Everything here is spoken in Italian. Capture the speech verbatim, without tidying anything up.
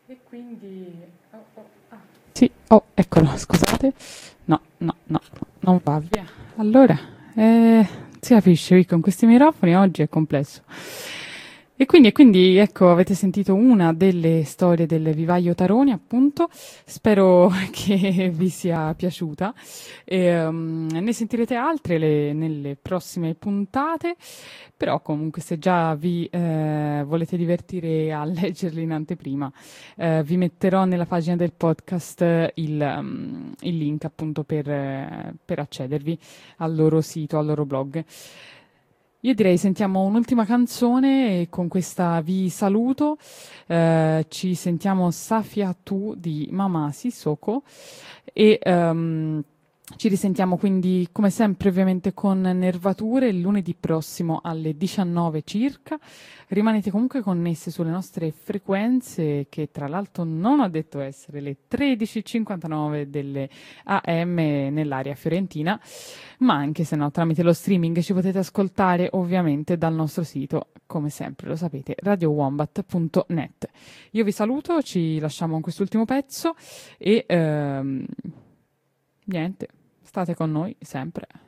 E quindi... oh, oh, ah. Sì, oh, eccolo, scusate. No, no, no, non va via. Allora, eh, si capisce, qui con questi microfoni oggi è complesso. E quindi, e quindi, ecco, avete sentito una delle storie del vivaio Taroni, appunto. Spero che vi sia piaciuta. E, um, ne sentirete altre le- nelle prossime puntate. Però comunque se già vi eh, volete divertire a leggerli in anteprima, eh, vi metterò nella pagina del podcast eh, il, um, il link appunto per, eh, per accedervi al loro sito, al loro blog. Io direi sentiamo un'ultima canzone e con questa vi saluto. Eh, ci sentiamo Safia Tu di Mama Sissoko e ehm, ci risentiamo quindi come sempre ovviamente con Nervature il lunedì prossimo alle diciannove circa. Rimanete comunque connessi sulle nostre frequenze che tra l'altro non ho detto essere le tredici e cinquantanove delle A M nell'area fiorentina, ma anche se no tramite lo streaming ci potete ascoltare ovviamente dal nostro sito, come sempre lo sapete, radio wombat punto net. Io vi saluto, ci lasciamo con quest'ultimo pezzo e ehm, niente, state con noi sempre.